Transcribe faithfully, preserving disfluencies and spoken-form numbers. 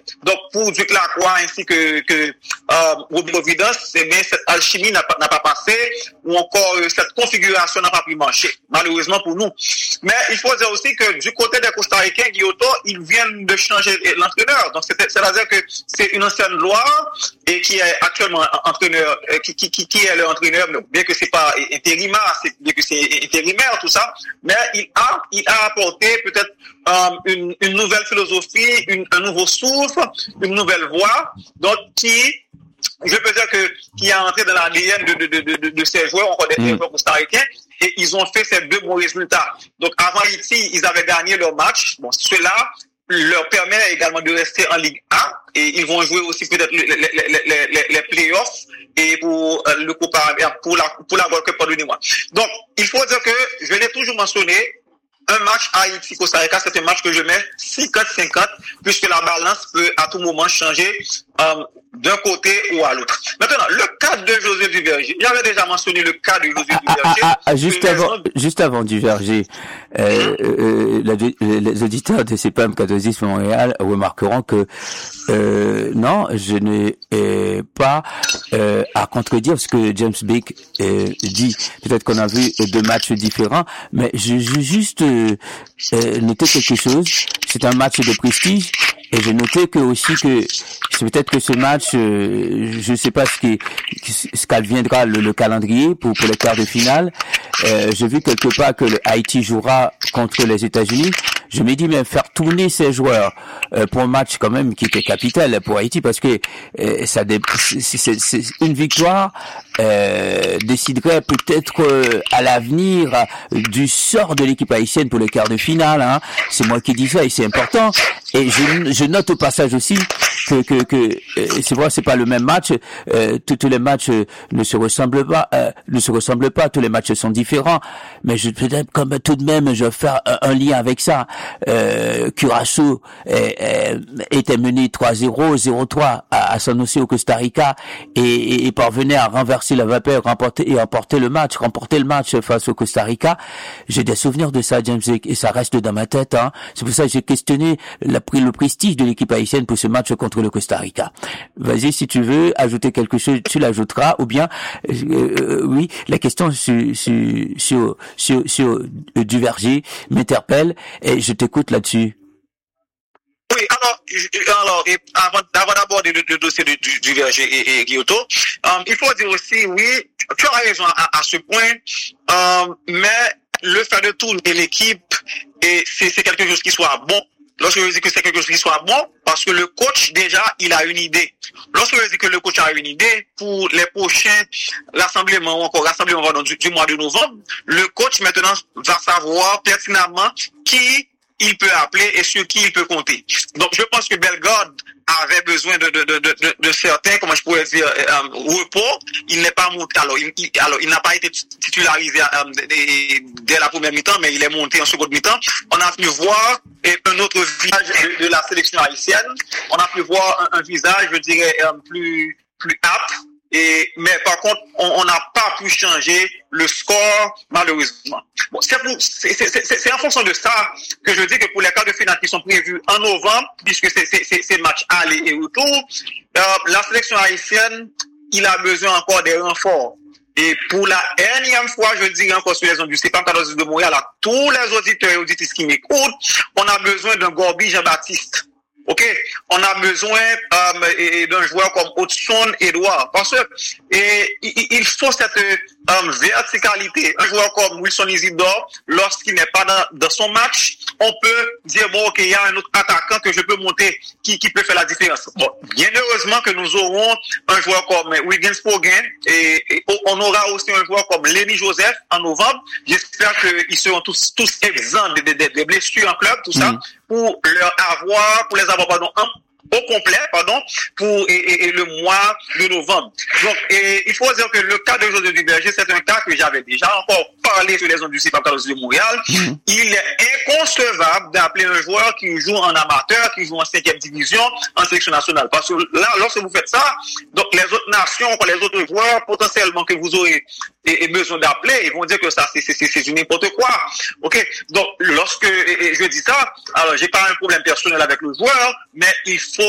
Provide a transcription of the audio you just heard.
Donc, pour Duc Lacroix ainsi que, que, euh, Robin Providence, eh bien, cette alchimie n'a pas, n'a pas passé, ou encore, euh, cette configuration n'a pas pu marcher, malheureusement pour nous. Mais il faut dire aussi que du côté des Costa-Ricains, Guillotot, ils viennent de changer l'entraîneur. Donc, c'est, c'est-à-dire que c'est une ancienne gloire, et qui est actuellement entraîneur, qui, qui, qui, qui est le entraîneur, bien que c'est pas intérimaire, c'est, bien que c'est intérimaire, tout ça, mais il a, il a apporté peut-être, euh, une, une nouvelle philosophie, une, un nouveau souffle, une nouvelle voie, donc qui, je peux dire que, qui est entré dans l'A D N de, de, de, de, de ces joueurs, encore des joueurs costaricains, et ils ont fait ces deux bons résultats. Donc, avant Haïti, ils avaient gagné leur match. Bon, cela leur permet également de rester en Ligue un, et ils vont jouer aussi peut-être les, les, les, les, les playoffs, et pour euh, le Coupe arabe, pour la, pour la World Cup, pardonnez-moi. Donc, il faut dire que, je l'ai toujours mentionné, un match Haïti-Costa Rica, c'est un match que je mets cinquante cinquante, puisque la balance peut à tout moment changer euh, d'un côté ou à l'autre. Maintenant, le cas de José Duverger, j'avais déjà mentionné le cas de José Duverger. Ah, ah, ah, juste, avant, raison... juste avant Duverger, euh, euh, les, les auditeurs de C P M Catholicisme Montréal remarqueront que euh, non, je n'ai euh, pas euh, à contredire ce que James Bick euh, dit. Peut-être qu'on a vu deux matchs différents, mais je je juste euh, euh, noter quelque chose. C'est un match de prestige. Et j'ai noté que aussi que c'est peut-être que ce match, euh, je ne sais pas ce qui, ce qu'adviendra le, le calendrier pour pour les quarts de finale. Euh, j'ai vu quelque part que le Haïti jouera contre les États-Unis. Je me dis même faire tourner ces joueurs euh, pour un match quand même qui était capital pour Haïti, parce que euh, ça dé- c'est, c'est, c'est une victoire euh, déciderait peut-être euh, à l'avenir euh, du sort de l'équipe haïtienne pour les quarts de finale. Hein. C'est moi qui dis ça et c'est important. Et je, je note au passage aussi que que, que euh, c'est vrai, c'est pas le même match. Euh, tous, tous les matchs euh, ne se ressemblent pas, euh, ne se ressemblent pas. Tous les matchs sont différents. Mais je peut-être comme tout de même, je vais faire un, un lien avec ça. Euh, Curaçao euh, euh, était mené trois zéro, zéro trois à, à San José au Costa Rica et, et, et parvenait à renverser la vapeur, remporter et emporter le match, remporter le match face au Costa Rica. J'ai des souvenirs de ça, James, et ça reste dans ma tête. Hein. C'est pour ça que j'ai questionné la, le prestige de l'équipe haïtienne pour ce match contre le Costa Rica. Vas-y, si tu veux ajouter quelque chose, tu l'ajouteras, ou bien euh, euh, oui, la question sur sur sur sur, sur euh, Duverger m'interpelle et je t'écoute là-dessus. Oui, alors, alors et avant, avant d'aborder le, le dossier de, du, du Verger et, et Guillotot, um, il faut dire aussi, oui, tu as raison à, à ce point, um, mais le fait de tourner l'équipe, et c'est, c'est quelque chose qui soit bon. Lorsque je dis que c'est quelque chose qui soit bon, parce que le coach, déjà, il a une idée. Lorsque je dis que le coach a une idée, pour les prochains rassemblements, ou encore rassemblements du, du mois de novembre, le coach, maintenant, va savoir pertinemment qui il peut appeler et sur qui il peut compter. Donc, je pense que Bellegarde avait besoin de, de, de, de, de certains, comment je pourrais dire, euh, repos. Il n'est pas monté, alors il, il, alors, il n'a pas été titularisé euh, dès, dès la première mi-temps, mais il est monté en seconde mi-temps. On a pu voir et, un autre visage de, de la sélection haïtienne. On a pu voir un, un visage, je dirais, euh, plus, plus apte. Et, mais par contre, on n'a pas pu changer le score, malheureusement. Bon, c'est, pour, c'est, c'est, c'est, c'est en fonction de ça que je dis que pour les quarts de finale qui sont prévus en novembre, puisque c'est, c'est, c'est, c'est match aller et retour, euh, la sélection haïtienne, il a besoin encore des renforts. Et pour la énième fois, je dis encore sur les ondes du C P A M Catholicisme de Montréal, à tous les auditeurs et auditrices qui m'écoutent, on a besoin d'un Gorby Jean-Baptiste. Ok, on a besoin euh, et, et d'un joueur comme Hudson Edouard, parce que et, il, il faut cette euh, verticalité. Un joueur comme Wilson Isidore, lorsqu'il n'est pas dans, dans son match, on peut dire bon, ok, il y a un autre attaquant que je peux monter qui, qui peut faire la différence. Bon, bien heureusement que nous aurons un joueur comme Wiggins Poguin et, et on aura aussi un joueur comme Lenny Joseph en novembre. J'espère qu'ils seront tous tous exempts des, des, des blessures en club, tout ça. Mmh. Pour leur avoir, pour les avoir, pardon, un, au complet, pardon, pour et, et, et le mois de novembre. Donc, et, il faut dire que le cas de José Duverger, c'est un cas que j'avais déjà encore parlé sur les ondes du C P A M Catholicisme de Montréal. Mmh. Il est inconcevable d'appeler un joueur qui joue en amateur, qui joue en cinquième division, en sélection nationale. Parce que là, lorsque vous faites ça, donc les autres nations, les autres joueurs, potentiellement que vous aurez et, et besoin d'appeler, ils vont dire que ça, c'est, c'est, c'est, c'est n'importe quoi. Ok? Donc, lorsque et, et je dis ça, alors j'ai pas un problème personnel avec le joueur, mais il faut